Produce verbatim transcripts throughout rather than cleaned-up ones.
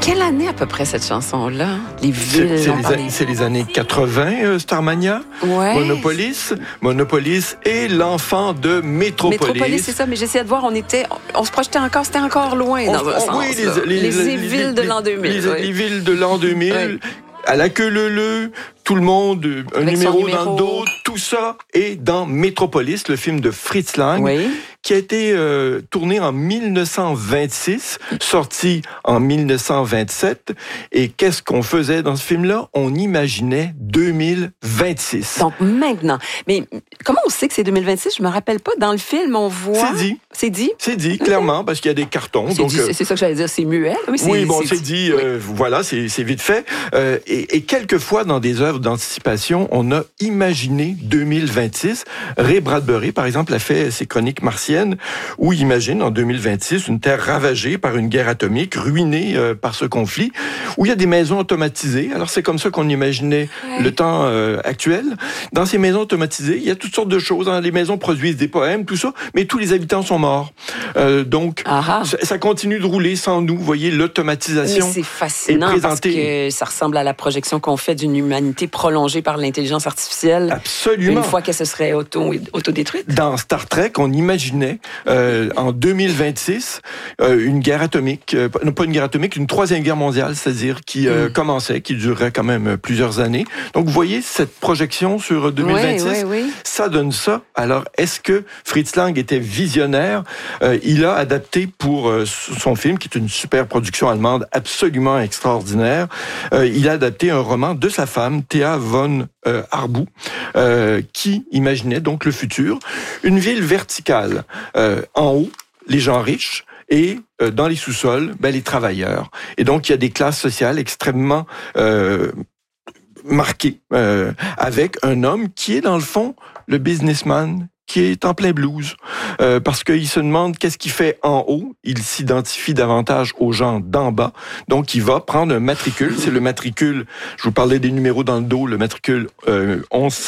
quelle année à peu près cette chanson-là? Les villes. C'est, c'est, les, c'est les années quatre-vingts, euh, Starmania. Ouais. Monopolis. Monopolis et l'enfant de Métropolis. Métropolis, c'est ça, mais j'essayais de voir, on était, on, on se projetait encore, c'était encore loin on, dans un on, sens. Oui, les, les, les, les, les villes les, de l'an deux mille. Les, oui. les villes de l'an deux mille. Oui. À la queue leu-leu, tout le monde, un numéro, numéro dans le dos, tout ça est dans Métropolis, le film de Fritz Lang, oui. qui a été euh, tourné en dix-neuf cent vingt-six, sorti en dix-neuf cent vingt-sept. Et qu'est-ce qu'on faisait dans ce film-là? On imaginait deux mille vingt-six. Donc maintenant, mais comment on sait que c'est deux mille vingt-six? Je me rappelle pas. Dans le film, on voit... C'est dit. C'est dit? C'est dit, clairement, okay. Parce qu'il y a des cartons. C'est, donc, dit, c'est, c'est ça que j'allais dire, c'est muet. Oui, c'est, oui bon, c'est, c'est dit, euh, oui. Voilà, c'est, c'est vite fait. Euh, et, et quelquefois, dans des œuvres d'anticipation, on a imaginé deux mille vingt-six. Ray Bradbury, par exemple, a fait ses chroniques martiennes, où il imagine en deux mille vingt-six une terre ravagée par une guerre atomique, ruinée euh, par ce conflit, où il y a des maisons automatisées. Alors, c'est comme ça qu'on imaginait ouais. le temps euh, actuel. Dans ces maisons automatisées, il y a toutes sortes de choses. Hein. Les maisons produisent des poèmes, tout ça, mais tous les habitants sont morts. Euh, donc, ça, ça continue de rouler sans nous. Vous voyez, l'automatisation. Mais c'est fascinant parce que ça ressemble à la projection qu'on fait d'une humanité prolongée par l'intelligence artificielle. Absolument. Une fois qu'elle se serait auto, autodétruite. Dans Star Trek, on imaginait euh, en deux mille vingt-six euh, une guerre atomique, euh, non pas une guerre atomique, une troisième guerre mondiale, c'est-à-dire qui euh, mm. commençait, qui durerait quand même plusieurs années. Donc, vous voyez, cette projection sur deux mille vingt-six, oui, oui, oui. ça donne ça. Alors, est-ce que Fritz Lang était visionnaire? Euh, il a adapté pour euh, son film, qui est une super production allemande absolument extraordinaire, euh, il a adapté un roman de sa femme, Thea von euh, Harbou, euh, qui imaginait donc le futur. Une ville verticale. Euh, en haut, les gens riches, et euh, dans les sous-sols, ben, les travailleurs. Et donc, il y a des classes sociales extrêmement euh, marquées, euh, avec un homme qui est, dans le fond, le businessman qui est en plein blues, euh, parce qu'il se demande qu'est-ce qu'il fait en haut. Il s'identifie davantage aux gens d'en bas. Donc, il va prendre un matricule. C'est le matricule, je vous parlais des numéros dans le dos, le matricule euh,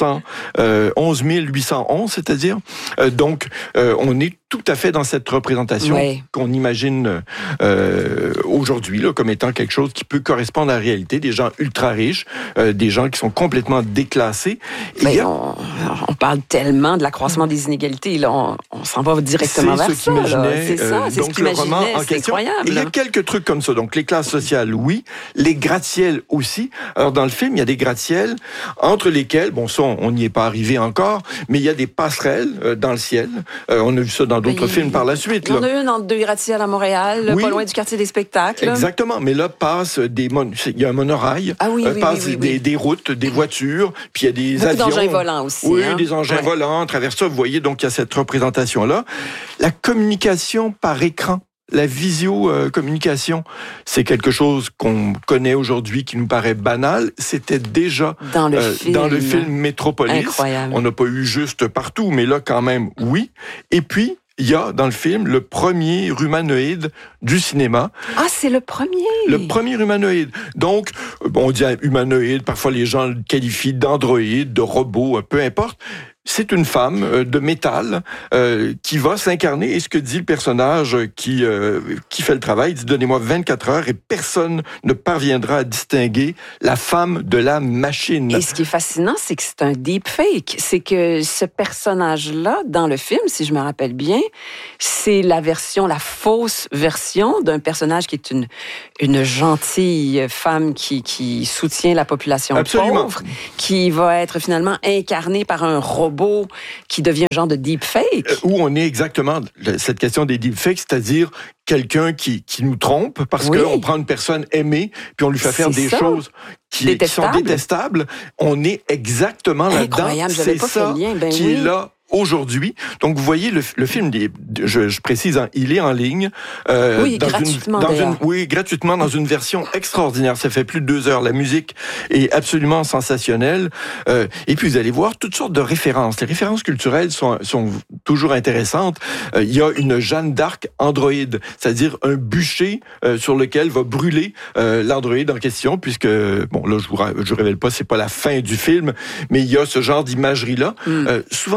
onze mille huit cent onze, c'est-à-dire. Euh, donc, euh, on est tout à fait dans cette représentation ouais. qu'on imagine euh, aujourd'hui là, comme étant quelque chose qui peut correspondre à la réalité. Des gens ultra riches, euh, des gens qui sont complètement déclassés. Mais a... on, on parle tellement de l'accroissement des inégalités. Là, on, on s'en va directement c'est vers ce ça. Là. C'est euh, ça, c'est donc ce qu'imaginait. C'est question. incroyable. Il y a quelques trucs comme ça. Donc, les classes sociales, oui. Les gratte-ciels aussi. Alors, dans le film, il y a des gratte-ciels entre lesquels, bon, ça, on n'y est pas arrivé encore, mais il y a des passerelles euh, dans le ciel. Euh, on a vu ça dans d'autres films par la suite. Il y en là. a une entre deux gratte-ciels à Montréal, oui. pas loin du quartier des spectacles. Exactement, mais là passe des mon... il y a un monorail, ah oui, oui, passe oui, oui, des, oui. des routes, des voitures, puis il y a des Beaucoup avions. d'engins volants aussi. Oui, hein? des engins ouais. volants, à travers ça, vous voyez, donc il y a cette représentation-là. La communication par écran. La visio-communication, c'est quelque chose qu'on connaît aujourd'hui, qui nous paraît banal. C'était déjà dans le, euh, film. Dans le film Métropolis. Incroyable. On n'a pas eu juste partout, mais là, quand même, oui. Et puis, il y a dans le film le premier humanoïde du cinéma. Ah, c'est le premier! Le premier humanoïde. Donc, on dit humanoïde, parfois les gens le qualifient d'androïde, de robot, peu importe. C'est une femme euh, de métal euh, qui va s'incarner. Et ce que dit le personnage qui euh, qui fait le travail, il dit « Donnez-moi vingt-quatre heures et personne ne parviendra à distinguer la femme de la machine. » Et ce qui est fascinant, c'est que c'est un deepfake. C'est que ce personnage-là, dans le film, si je me rappelle bien, c'est la version, la fausse version d'un personnage qui est une, une gentille femme qui, qui soutient la population Absolument. pauvre, qui va être finalement incarnée par un robot qui devient un genre de deepfake. Euh, où on est exactement, cette question des deepfakes, c'est-à-dire quelqu'un qui, qui nous trompe parce oui. qu'on prend une personne aimée puis on lui fait faire c'est des ça. choses qui, qui sont détestables. On est exactement là-dedans. Incroyable, j'avais c'est pas ça fait le lien. Ben qui oui. est là aujourd'hui. Donc, vous voyez, le, le film, je, je précise, hein, il est en ligne. Euh, oui, dans gratuitement une, dans d'ailleurs. Une, oui, gratuitement, dans une version extraordinaire. Ça fait plus de deux heures. La musique est absolument sensationnelle. Euh, et puis, vous allez voir toutes sortes de références. Les références culturelles sont, sont toujours intéressantes. Euh, il y a une Jeanne d'Arc androïde, c'est-à-dire un bûcher euh, sur lequel va brûler euh, l'androïde en question, puisque, bon, là, je vous, je vous révèle pas, c'est pas la fin du film, mais il y a ce genre d'imagerie-là. Mm. Euh, souvent des références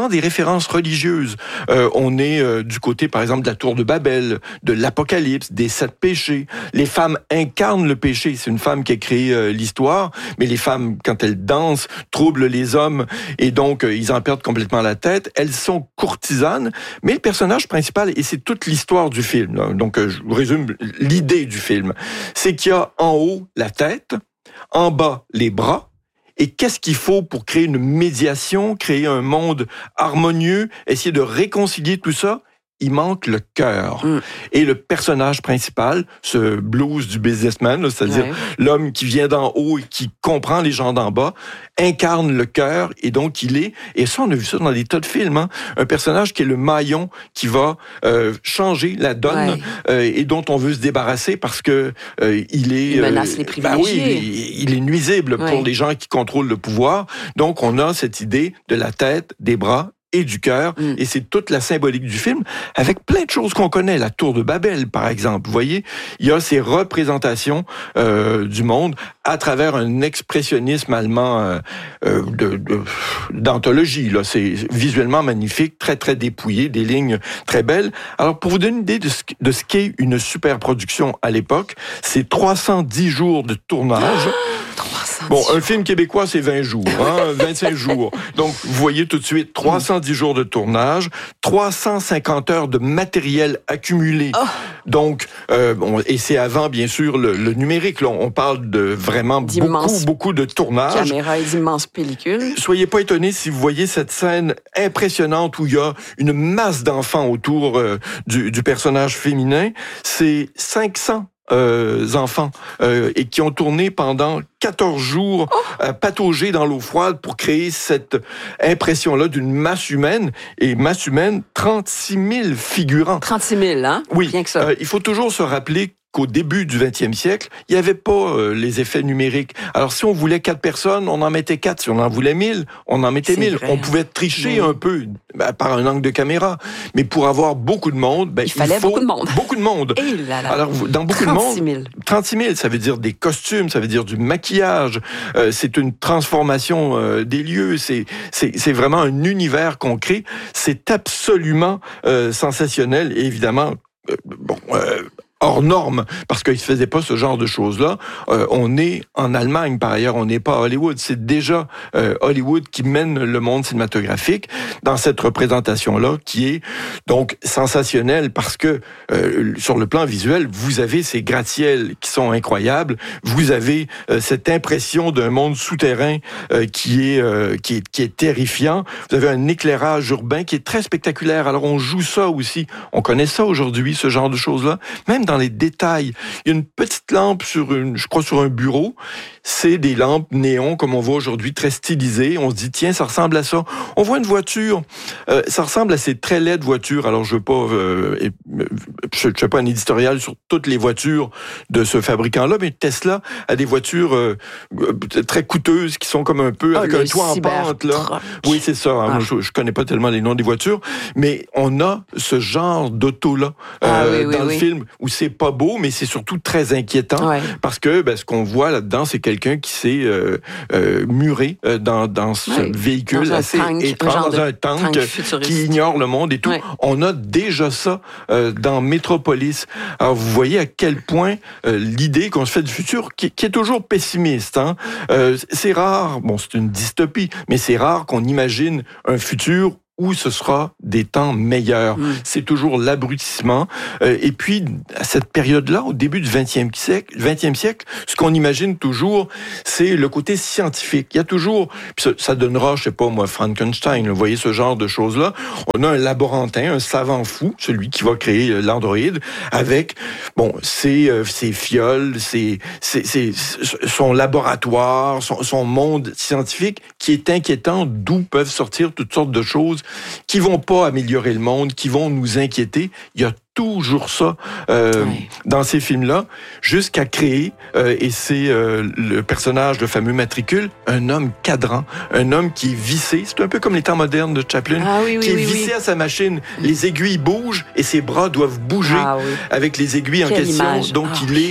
références religieuses. Euh, on est euh, du côté, par exemple, de la tour de Babel, de l'Apocalypse, des sept péchés. Les femmes incarnent le péché. C'est une femme qui a créé euh, l'histoire, mais les femmes, quand elles dansent, troublent les hommes et donc euh, ils en perdent complètement la tête. Elles sont courtisanes, mais le personnage principal, et c'est toute l'histoire du film, là, donc euh, je vous résume l'idée du film, c'est qu'il y a en haut la tête, en bas les bras. Et qu'est-ce qu'il faut pour créer une médiation, créer un monde harmonieux, essayer de réconcilier tout ça? Il manque le cœur. Mm. Et le personnage principal, ce blues du businessman, là, c'est-à-dire ouais. l'homme qui vient d'en haut et qui comprend les gens d'en bas, incarne le cœur et donc il est, et ça on a vu ça dans des tas de films, hein, un personnage qui est le maillon qui va euh, changer la donne ouais. euh, et dont on veut se débarrasser parce que euh, il est... Il menace euh, les privilégiés. Ben oui, il, il est nuisible ouais. pour les gens qui contrôlent le pouvoir. Donc on a cette idée de la tête, des bras et du cœur, mm. et c'est toute la symbolique du film, avec plein de choses qu'on connaît. La tour de Babel, par exemple. Vous voyez, il y a ces représentations euh, du monde à travers un expressionnisme allemand euh, euh, de, de, d'anthologie. Là. C'est visuellement magnifique, très, très dépouillé, des lignes très belles. Alors, pour vous donner une idée de ce, de ce qu'est une super production à l'époque, c'est trois cent dix jours de tournage. Bon, un film québécois, c'est vingt jours, hein, vingt-cinq jours. Donc, vous voyez tout de suite, trois cent dix jours de tournage, trois cent cinquante heures de matériel accumulé. Oh. Donc, euh, bon, et c'est avant, bien sûr, le, le numérique. Là, on parle de vraiment beaucoup, beaucoup de tournage. Caméra et d'immenses pellicules. Soyez pas étonnés si vous voyez cette scène impressionnante où il y a une masse d'enfants autour euh, du, du personnage féminin. C'est cinq cents Euh, enfants euh, et qui ont tourné pendant quatorze jours oh. euh, pataugés dans l'eau froide pour créer cette impression-là d'une masse humaine. Et masse humaine, trente-six mille figurants. trente-six mille, hein? Oui. Rien que ça. Euh, il faut toujours se rappeler qu'au début du vingtième siècle, il n'y avait pas euh, les effets numériques. Alors, si on voulait quatre personnes, on en mettait quatre. Si on en voulait mille, on en mettait mille. On pouvait tricher oui. un peu ben, par un angle de caméra. Mais pour avoir beaucoup de monde, ben, il, il fallait faut beaucoup de monde. Beaucoup de monde. Et là là. Alors, dans beaucoup de monde, trente-six mille, ça veut dire des costumes, ça veut dire du maquillage. Euh, c'est une transformation euh, des lieux. C'est, c'est, c'est vraiment un univers qu'on crée. C'est absolument euh, sensationnel. Et évidemment, euh, bon... Euh, hors norme, parce qu'il ne se faisait pas ce genre de choses-là. Euh, on est en Allemagne, par ailleurs, on n'est pas à Hollywood. C'est déjà euh, Hollywood qui mène le monde cinématographique dans cette représentation-là, qui est donc sensationnelle, parce que euh, sur le plan visuel, vous avez ces gratte-ciels qui sont incroyables, vous avez euh, cette impression d'un monde souterrain euh, qui est, euh, qui est qui est terrifiant, vous avez un éclairage urbain qui est très spectaculaire. Alors on joue ça aussi, on connaît ça aujourd'hui, ce genre de choses-là, même dans les détails. Il y a une petite lampe sur une, je crois, sur un bureau. C'est des lampes néons, comme on voit aujourd'hui, très stylisées. On se dit, tiens, ça ressemble à ça. On voit une voiture. Euh, ça ressemble à ces très laides voitures. Alors, je veux pas, euh, je ne fais pas un éditorial sur toutes les voitures de ce fabricant-là, mais Tesla a des voitures euh, très coûteuses qui sont comme un peu, oh, avec un toit en pente, là. Oui, c'est ça. Hein. Ah. Je, je connais pas tellement les noms des voitures, mais on a ce genre d'auto-là euh, ah, oui, oui, dans oui. le film où c'est pas beau, mais c'est surtout très inquiétant, ouais. parce que ben, ce qu'on voit là-dedans, c'est quelqu'un qui s'est euh, euh, muré euh, dans, dans ce ouais. véhicule dans assez tank, étrange, dans un tank, tank qui ignore le monde et tout. Ouais. On a déjà ça euh, dans Metropolis. Alors, vous voyez à quel point euh, l'idée qu'on se fait du futur, qui, qui est toujours pessimiste, hein, euh, c'est rare, bon, c'est une dystopie, mais c'est rare qu'on imagine un futur où ce sera des temps meilleurs. Mmh. C'est toujours l'abrutissement. Euh, et puis, à cette période-là, au début du vingtième siècle, vingtième siècle, ce qu'on imagine toujours, c'est le côté scientifique. Il y a toujours, puis ça, ça donnera, je sais pas moi, Frankenstein, vous voyez ce genre de choses-là. On a un laborantin, un savant fou, celui qui va créer l'androïde, avec, bon, ses, euh, ses fioles, ses, ses, ses, son laboratoire, son, son monde scientifique, qui est inquiétant, d'où peuvent sortir toutes sortes de choses qui vont pas améliorer le monde, qui vont nous inquiéter. Il y a toujours ça euh, oui. dans ces films-là, jusqu'à créer, euh, et c'est euh, le personnage, le fameux matricule, un homme cadran, un homme qui est vissé, c'est un peu comme les temps modernes de Chaplin, ah, oui, oui, qui est oui, vissé oui. à sa machine. Les aiguilles bougent et ses bras doivent bouger ah, oui. avec les aiguilles en Quelle question. image. Donc ah, il est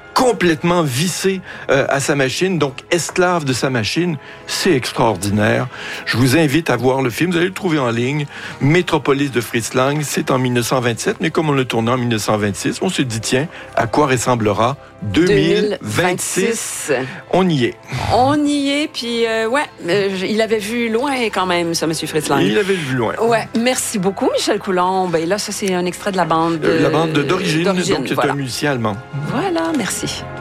complètement vissé euh, à sa machine, donc esclave de sa machine. C'est extraordinaire. Je vous invite à voir le film. Vous allez le trouver en ligne. Métropolis de Fritz Lang, c'est en mille neuf cent vingt-sept, mais comme on l'a tourné en mille neuf cent vingt-six, on se dit, tiens, à quoi ressemblera deux mille vingt-six? On y est. On y est, puis euh, ouais, euh, il avait vu loin quand même, ça, M. Fritz Lang. Il avait vu loin. Ouais, merci beaucoup, Michel Coulombe. Et là, ça, c'est un extrait de la bande... Euh, la bande d'origine, d'origine, donc c'est voilà. un musicien allemand. Voilà, merci.